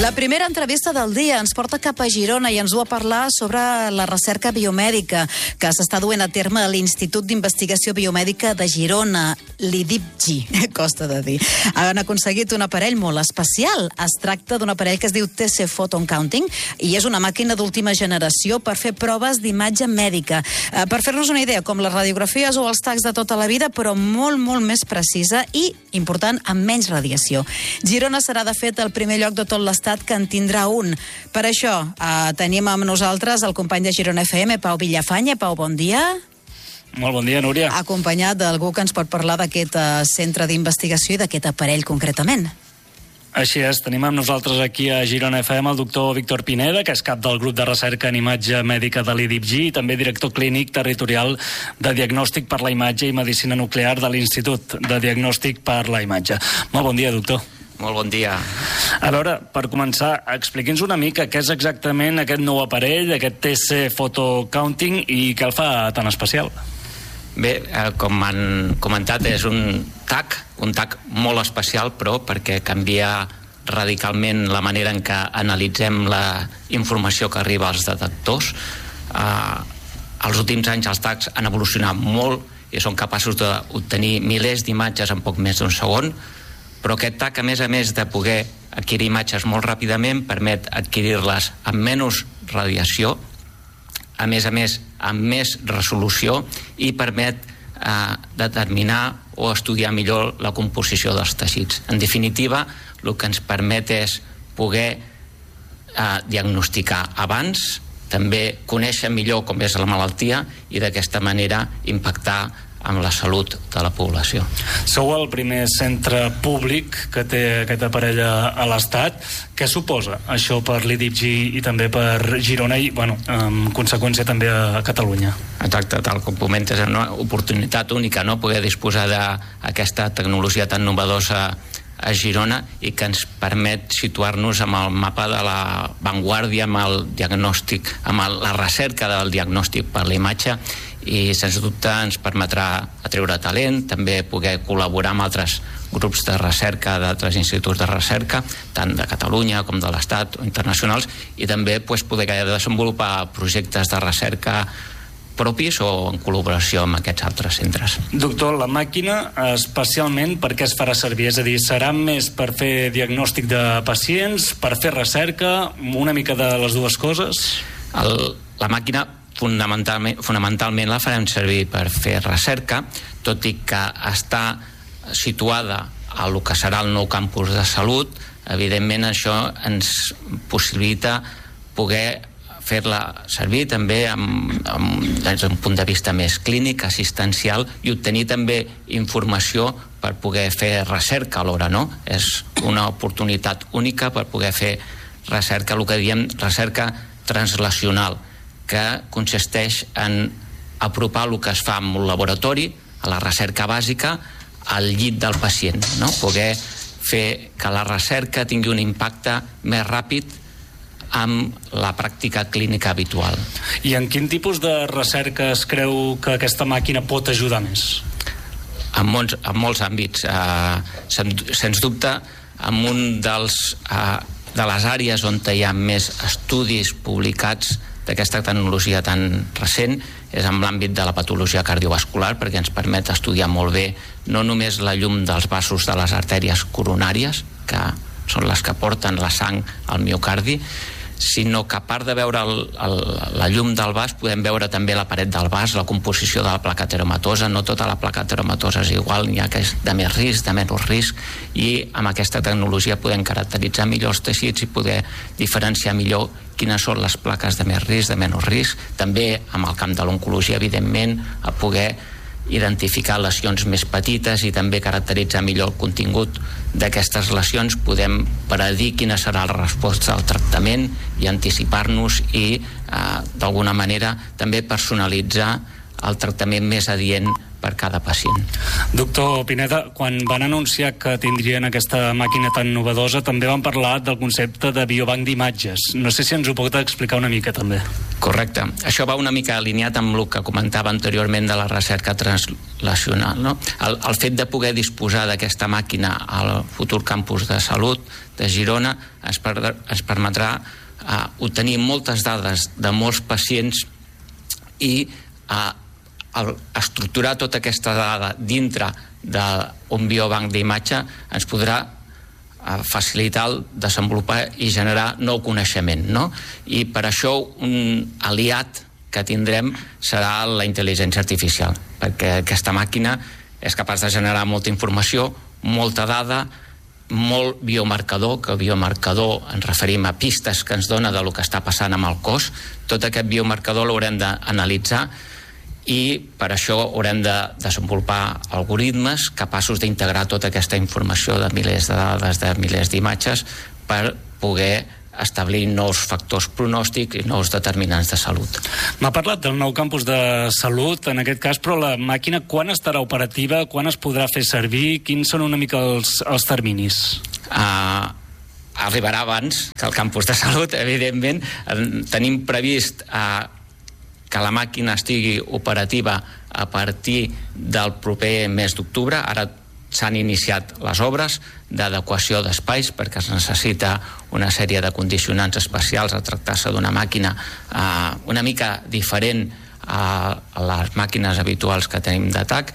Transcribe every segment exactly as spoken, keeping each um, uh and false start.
La primera entrevista del dia ens porta cap a Girona i ens du a parlar sobre la recerca biomèdica que s'està duent a terme a l'Institut d'Investigació Biomèdica de Girona, l'I D I B G, costa de dir. Han aconseguit un aparell molt especial. Es tracta d'un aparell que es diu T C Photon Counting i és una màquina d'última generació per fer proves d'imatge mèdica. Eh, per fer-nos una idea, com les radiografies o els tacs de tota la vida, però molt, molt més precisa i, important, amb menys radiació. Girona serà, de fet, el primer lloc de tot l'estat que en tindrà un. Per això, eh, tenim amb nosaltres el company de Girona F M, Pau Villafanya. Pau, bon dia. Molt bon dia, Núria. Acompanyat d'algú que ens pot parlar d'aquest eh, centre d'investigació i d'aquest aparell concretament. Així és, tenim amb nosaltres aquí a Girona F M el doctor Víctor Pineda, que és cap del grup de recerca en imatge mèdica de l'I D I B G i també director clínic territorial de diagnòstic per la imatge i medicina nuclear de l'Institut de Diagnòstic per la Imatge. Molt bon dia, doctor. Molt bon dia. A veure, per començar, expliqui'ns una mica què és exactament aquest nou aparell, aquest T C Photon Counting i què el fa tan especial. Bé, eh, com han comentat, és un T A C, un T A C molt especial, però perquè canvia radicalment la manera en què analitzem la informació que arriba als detectors. Eh, els últims anys els T A Cs han evolucionat molt i són capaços d'obtenir milers d'imatges en poc més d'un segon, però aquest T A C, a més a més de poder adquirir imatges molt ràpidament, permet adquirir-les amb menys radiació, a més a més amb més resolució i permet eh, determinar o estudiar millor la composició dels teixits. En definitiva, el que ens permet és poder eh, diagnosticar abans, també conèixer millor com és la malaltia i d'aquesta manera impactar amb la salut de la població. Sou el primer centre públic que té aquest aparell a l'Estat. Què suposa això per l'I D I B G i també per Girona i, bueno, en conseqüència també a Catalunya? Exacte, tal com comentes, és una oportunitat única, no?, poder disposar d'aquesta tecnologia tan novedosa a Girona i que ens permet situar-nos amb el mapa de la vanguardia, amb el diagnòstic, amb la recerca del diagnòstic per la imatge, i sens dubte ens permetrà atreure talent, també poder col·laborar amb altres grups de recerca d'altres instituts de recerca, tant de Catalunya com de l'Estat o internacionals, i també pues, poder desenvolupar projectes de recerca propis o en col·laboració amb aquests altres centres. Doctor, la màquina especialment per què es farà servir? És a dir, serà més per fer diagnòstic de pacients, per fer recerca, una mica de les dues coses? El, la màquina fonamentalment, fonamentalment la farem servir per fer recerca, tot i que està situada a lo que serà el nou campus de salut. Evidentment això ens possibilita poder fer-la servir també amb, amb, des d'un punt de vista més clínic, assistencial, i obtenir també informació per poder fer recerca alhora, no? És una oportunitat única per poder fer recerca, el que diem recerca translacional, que consisteix en apropar el que es fa en un laboratori, a la recerca bàsica, al llit del pacient, no? Poder fer que la recerca tingui un impacte més ràpid amb la pràctica clínica habitual. I en quin tipus de recerca es creu que aquesta màquina pot ajudar més? En molts, en molts àmbits. Eh, sen, sens dubte, en un dels, eh, de les àrees on hi ha més estudis publicats d'aquesta tecnologia tan recent és en l'àmbit de la patologia cardiovascular, perquè ens permet estudiar molt bé no només la llum dels vasos de les artèries coronàries, que són les que porten la sang al miocardi, sinó que a part de veure el, el, la llum del vas podem veure també la paret del vas, la composició de la placa teromatosa. No tota la placa teromatosa és igual, n'hi ha que és de més risc, de menys risc, i amb aquesta tecnologia podem caracteritzar millor els teixits i poder diferenciar millor quines són les plaques de més risc, de menys risc. També amb el camp de l'oncologia, evidentment, a poder identificar lesions més petites i també caracteritzar millor el contingut d'aquestes lesions. Podem predir quina serà la resposta al tractament i anticipar-nos i eh, d'alguna manera també personalitzar el tractament més adient per cada pacient. Doctor Pineda, quan van anunciar que tindrien aquesta màquina tan novedosa, també van parlar del concepte de biobanc d'imatges. No sé si ens ho pot explicar una mica, també. Correcte. Això va una mica alineat amb el que comentava anteriorment de la recerca translacional, no? El, el fet de poder disposar d'aquesta màquina al futur campus de salut de Girona ens, per, ens permetrà uh, obtenir moltes dades de molts pacients i uh, el estructurar tota aquesta dada dintre d'un biobanc d'imatge ens podrà eh, facilitar el desenvolupar i generar nou coneixement, no? I per això un aliat que tindrem serà la intel·ligència artificial, perquè aquesta màquina és capaç de generar molta informació, molta dada, molt biomarcador, que biomarcador ens referim a pistes que ens dona del que està passant amb el cos. Tot aquest biomarcador l'haurem d'analitzar i per això haurem de desenvolupar algoritmes capaços d'integrar tota aquesta informació de milers de dades, de milers d'imatges, per poder establir nous factors pronòstics i nous determinants de salut. M'ha parlat del nou campus de salut, en aquest cas, però la màquina quan estarà operativa, quan es podrà fer servir, quins són una mica els, els terminis? Uh, arribarà abans que el campus de salut, evidentment. Tenim previst uh, que la màquina estigui operativa a partir del proper mes d'octubre. Ara s'han iniciat les obres d'adequació d'espais perquè es necessita una sèrie de condicionants especials a tractar-se d'una màquina eh, una mica diferent a les màquines habituals que tenim d'atac,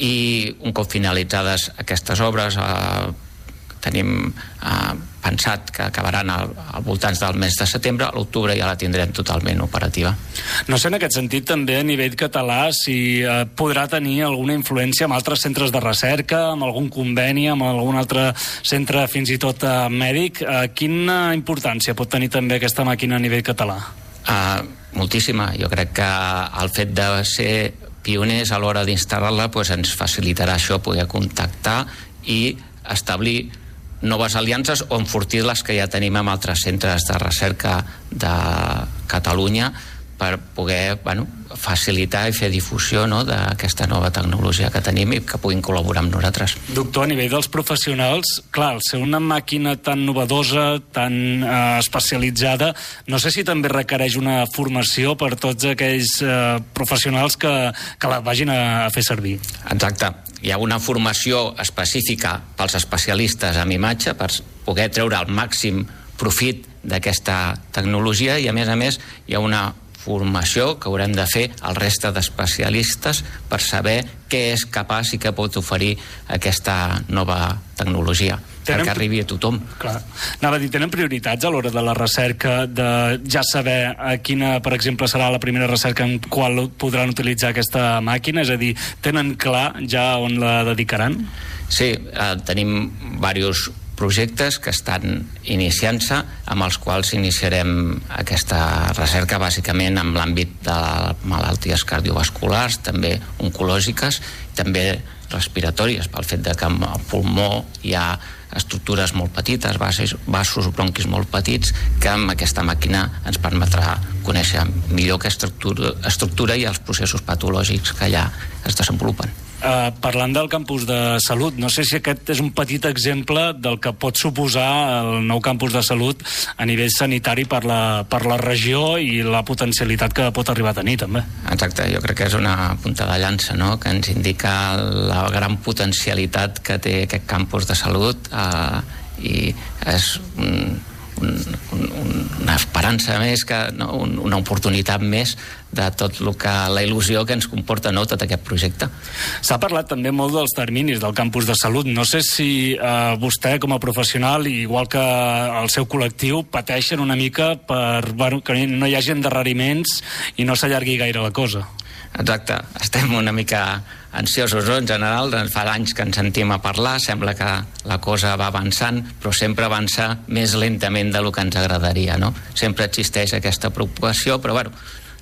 i un cop finalitzades aquestes obres eh, tenim eh, pensat que acabaran al, al voltants del mes de setembre. A l'octubre ja la tindrem totalment operativa. No sé, en aquest sentit, també a nivell català, si eh, podrà tenir alguna influència amb altres centres de recerca, amb algun conveni, amb algun altre centre fins i tot eh, mèdic. Eh, quina importància pot tenir també aquesta màquina a nivell català? Uh, moltíssima. Jo crec que el fet de ser pioners a l'hora d'instal·lar-la pues, ens facilitarà això, poder contactar i establir noves aliances o enfortir les que ja tenim amb altres centres de recerca de Catalunya per poder bueno, facilitar i fer difusió, no, d'aquesta nova tecnologia que tenim i que puguin col·laborar amb nosaltres. Doctor, a nivell dels professionals, clar, al ser una màquina tan novedosa, tan eh, especialitzada, no sé si també requereix una formació per tots aquells eh, professionals que, que la vagin a, a fer servir. Exacte. Hi ha una formació específica pels especialistes en imatge per poder treure el màxim profit d'aquesta tecnologia i, a més a més, hi ha una formació que haurem de fer al reste d'especialistes per saber què és capaç i què pot oferir aquesta nova tecnologia, tenen... perquè arribi a tothom. Clar. Anava a dir, tenen prioritats a l'hora de la recerca, de ja saber a quina, per exemple, serà la primera recerca en qual podran utilitzar aquesta màquina? És a dir, tenen clar ja on la dedicaran? Sí, eh, tenim diversos projectes que estan iniciant-se, amb els quals iniciarem aquesta recerca bàsicament en l'àmbit de malalties cardiovasculars, també oncològiques, també respiratòries, pel fet de que en el pulmó hi ha estructures molt petites, vasos, vasos bronquis molt petits, que amb aquesta màquina ens permetrà conèixer millor aquesta estructura, estructura i els processos patològics que allà es desenvolupen. Uh, parlant del campus de salut, no sé si aquest és un petit exemple del que pot suposar el nou campus de salut a nivell sanitari per la, per la regió i la potencialitat que pot arribar a tenir, també. Exacte, jo crec que és una punta de llança, no?, que ens indica la gran potencialitat que té aquest campus de salut uh, i és un, un, un, una esperança més, que, no? un, una oportunitat més de tot el que, la il·lusió que ens comporta, no?, tot aquest projecte. S'ha parlat també molt dels terminis del campus de salut. No sé si eh, vostè, com a professional, igual que el seu col·lectiu, pateixen una mica per bueno, que no hi hagi endarreriments i no s'allargui gaire la cosa. Exacte. Estem una mica ansiosos, no?, en general. Fa anys que ens sentim a parlar, sembla que la cosa va avançant, però sempre avança més lentament del que ens agradaria, no? Sempre existeix aquesta preocupació, però bueno,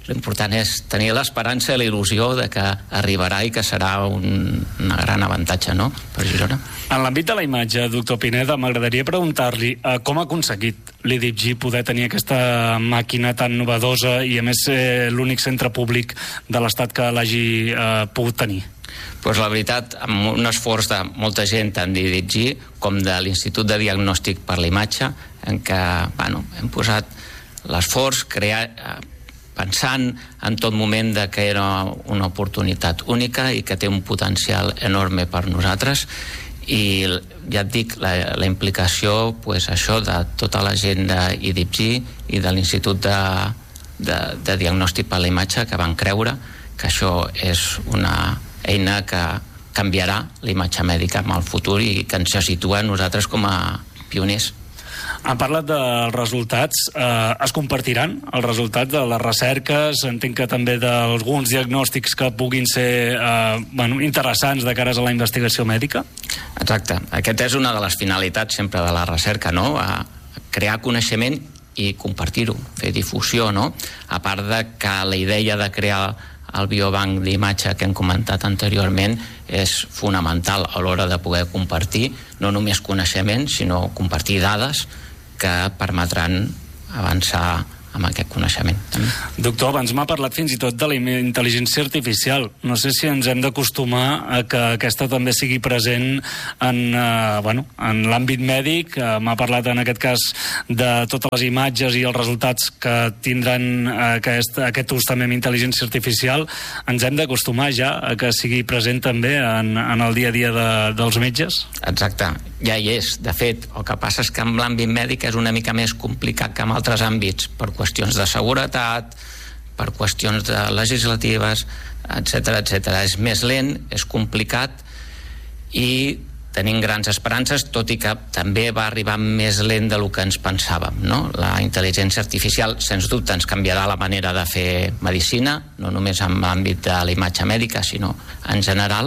l'important és tenir l'esperança i la il·lusió de que arribarà i que serà un, un gran avantatge, no?, per Girona. En l'àmbit de la imatge, doctor Pineda, m'agradaria preguntar-li eh, com ha aconseguit l'I D I P G poder tenir aquesta màquina tan novedosa i, a més, eh, l'únic centre públic de l'Estat que l'hagi eh, pogut tenir? Pues la veritat, amb un esforç de molta gent, tant d'I D I P G com de l'Institut de Diagnòstic per la Imatge, en què bueno, hem posat l'esforç, crear, pensant en tot moment de que era una oportunitat única i que té un potencial enorme per nosaltres, i ja et dic, la, la implicació, pues, això de tota la gent d'I D I P G i de l'Institut de, de, de Diagnòstic per la Imatge, que van creure que això és una eina que canviarà la imatge mèdica en el futur i que ens situa nosaltres com a pioners. Han parlat dels resultats. Eh, es compartiran els resultats de les recerques? Entenc que també d'alguns diagnòstics que puguin ser eh, bueno, interessants de cares a la investigació mèdica? Exacte. Aquesta és una de les finalitats sempre de la recerca, no? A crear coneixement i compartir-ho, fer difusió, no? A part de que la idea de crear el biobanc d'imatge que hem comentat anteriorment és fonamental a l'hora de poder compartir no només coneixement, sinó compartir dades que permetran avançar amb aquest coneixement. Doctor, abans m'ha parlat fins i tot de la intel·ligència artificial. No sé si ens hem d'acostumar a que aquesta també sigui present en, eh, bueno, en l'àmbit mèdic. Eh, m'ha parlat en aquest cas de totes les imatges i els resultats que tindran aquest, aquest ús també amb intel·ligència artificial. Ens hem d'acostumar ja a que sigui present també en, en el dia a dia de, dels metges? Exacte, ja hi és. De fet, el que passa és que en l'àmbit mèdic és una mica més complicat que en altres àmbits, per qüestions de seguretat, per qüestions de legislatives, etcètera, etcètera. És més lent, és complicat i tenim grans esperances, tot i que també va arribar més lent del que ens pensàvem, no? La intel·ligència artificial, sens dubte, ens canviarà la manera de fer medicina, no només en l'àmbit de la imatge mèdica, sinó en general,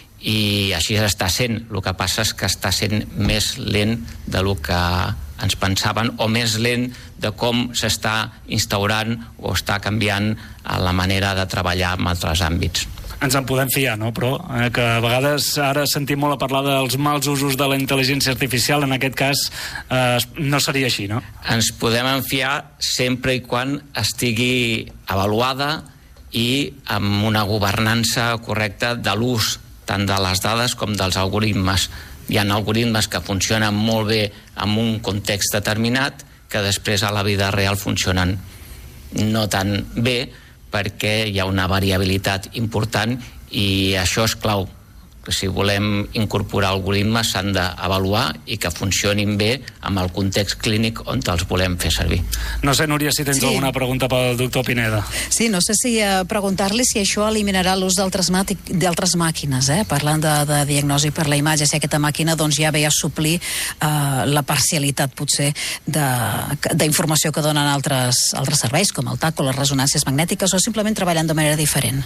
i així està sent. El que passa és que està sent més lent del que ens pensaven, o més lent de com s'està instaurant o està canviant la manera de treballar en altres àmbits. Ens en podem fiar, no? Però eh, que a vegades ara sentim molt a parlar dels mals usos de la intel·ligència artificial, en aquest cas eh, no seria així, no? Ens podem enfiar sempre i quan estigui avaluada i amb una governança correcta de l'ús tant de les dades com dels algoritmes. Hi ha algoritmes que funcionen molt bé en un context determinat que després a la vida real funcionen no tan bé perquè hi ha una variabilitat important i això és clau. Si volem incorporar algoritmes s'han d'avaluar i que funcionin bé amb el context clínic on els volem fer servir. No sé, Núria, si tens sí. alguna pregunta pel doctor Pineda. Sí, no sé si uh, preguntar-li si això eliminarà l'ús d'altres màquines, eh? Parlant de, de diagnosi per la imatge, si aquesta màquina doncs, ja ve a suplir uh, la parcialitat, potser, d'informació que donen altres, altres serveis, com el T A C o les ressonàncies magnètiques, o simplement treballant de manera diferent?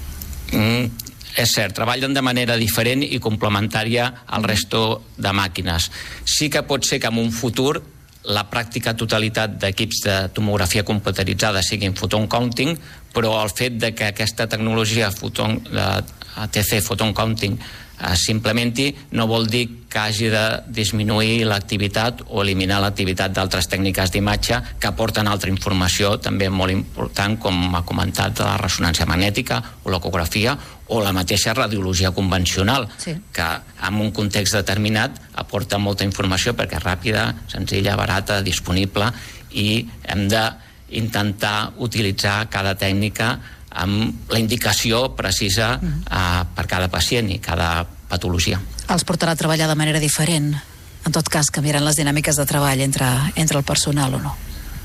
Mm. És cert, treballen de manera diferent i complementària al resto de màquines. Sí que pot ser que en un futur la pràctica totalitat d'equips de tomografia computeritzada siguin photon counting, però el fet de que aquesta tecnologia photon, de A T C photon counting eh, s'implementi no vol dir que hagi de disminuir l'activitat o eliminar l'activitat d'altres tècniques d'imatge que aporten altra informació també molt important, com ha comentat, de la ressonància magnètica o l'ecografia o la mateixa radiologia convencional, sí. que en un context determinat aporta molta informació perquè és ràpida, senzilla, barata, disponible, i hem d'intentar utilitzar cada tècnica amb la indicació precisa uh, per cada pacient i cada patologia. Els portarà a treballar de manera diferent? En tot cas, canviaran les dinàmiques de treball entre, entre el personal o no?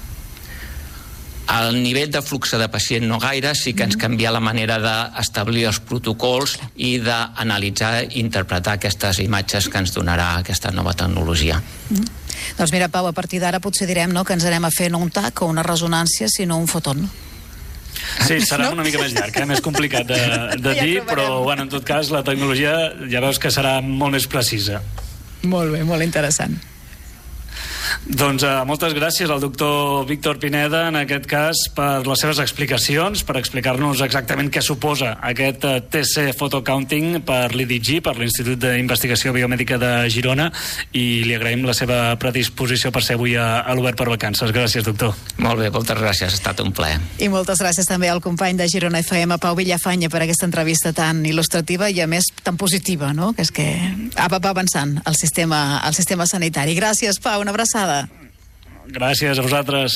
Al nivell de flux de pacient no gaire, sí que ens canvia la manera d'establir els protocols i d'analitzar i interpretar aquestes imatges que ens donarà aquesta nova tecnologia. Mm. Doncs mira, Pau, a partir d'ara potser direm no, que ens anem a fer no un T A C o una ressonància, sinó un foton. Sí, serà no? una mica més llarg, eh? més complicat de, de ja dir, però bueno, en tot cas la tecnologia ja veus que serà molt més precisa. Molt bé, molt interessant. Doncs uh, moltes gràcies al doctor Víctor Pineda, en aquest cas, per les seves explicacions, per explicar-nos exactament què suposa aquest uh, T C Photocounting per l'I D I G, per l'Institut d'Investigació Biomèdica de Girona, i li agraïm la seva predisposició per ser avui a, a l'Obert per Vacances. Gràcies, doctor. Molt bé, moltes gràcies, ha estat un plaer. I moltes gràcies també al company de Girona F M, Pau Villafanya, per aquesta entrevista tan il·lustrativa i, a més, tan positiva, no? Que és que va avançant el sistema, el sistema sanitari. Gràcies, Pau, una abraçada. Gràcies a vosaltres.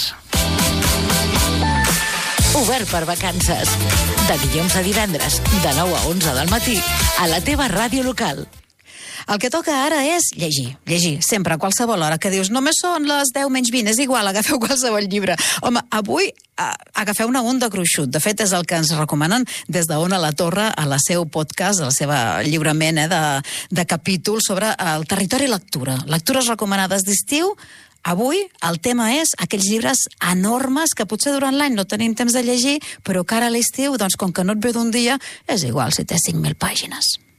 Obert per Vacances. De dilluns a divendres, de nou a onze del matí, a la teva ràdio local. El que toca ara és llegir, llegir, sempre, a qualsevol hora, que dius, només són les deu menys vint, és igual, agafeu qualsevol llibre. Home, avui a, agafeu-ne un de gruixut. De fet, és el que ens recomanen des d'Ona la Torre a la seu podcast, a la seva lliurament eh, de, de capítols sobre el territori i lectura. Lectures recomanades d'estiu. Avui el tema és aquells llibres enormes que potser durant l'any no tenim temps de llegir, però que ara a l'estiu, doncs com que no et ve d'un dia, és igual si té cinc mil pàgines.